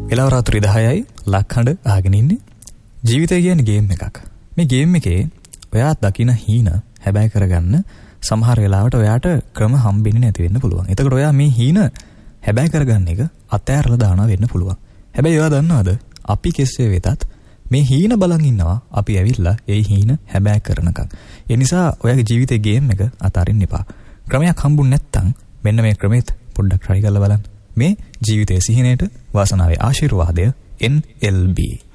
වෙලාව රාත්‍රී 10යි ලක්හඬ ආගෙන ඉන්නේ. ජීවිතය කියන්නේ ගේම් එකක්. මේ ගේම් එකේ ඔයා දකින හීන හැබැයි කරගන්න සමහර වෙලාවට ඔයාට ක්‍රම හම්බෙන්නේ නැති වෙන්න පුළුවන්. එතකොට ඔයා මේ හීන හැබැයි කරගන්න එක අතෑරලා දානවා වෙන්න පුළුවන්. හැබැයි ඔයා දන්නවද අපි කෙසේ වෙතත් මේ හීන බලන් ඉන්නවා අපි ඇවිල්ලා ඒ හීන හැබැයි කරනකම්. ඒ නිසා ඔයාගේ ජීවිතේ ගේම් එක අතාරින්න එපා. ක්‍රමයක් හම්බුනේ නැත්තම් මෙන්න මේ ක්‍රමෙත් පොඩ්ඩක් try කරලා බලන්න. මේ ජීවිතයේ සිහිනයට වාසනාවේ ආශිර්වාදය NLB